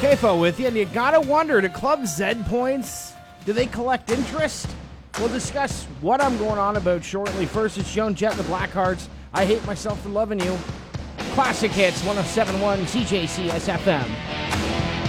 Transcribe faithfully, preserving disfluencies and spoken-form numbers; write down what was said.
K F O with you, and you gotta wonder, do Club Z points, do they collect interest? We'll discuss what I'm going on about shortly. First, it's Joan Jett and the Blackhearts. I Hate Myself for Loving You. Classic Hits, one oh seven point one C J C S F M.